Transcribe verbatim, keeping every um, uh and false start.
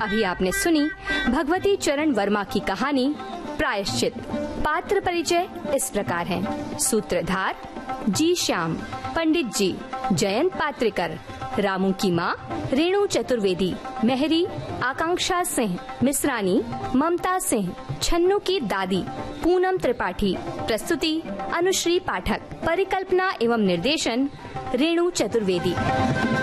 अभी आपने सुनी भगवती चरण वर्मा की कहानी प्रायश्चित। पात्र परिचय इस प्रकार हैं। सूत्रधार जी श्याम, पंडित जी जयंत पात्रिकर, रामू की माँ रेणु चतुर्वेदी, मेहरी आकांक्षा सिंह, मिश्रानी ममता सिंह, छन्नू की दादी पूनम त्रिपाठी, प्रस्तुति अनुश्री पाठक, परिकल्पना एवं निर्देशन रेणु चतुर्वेदी।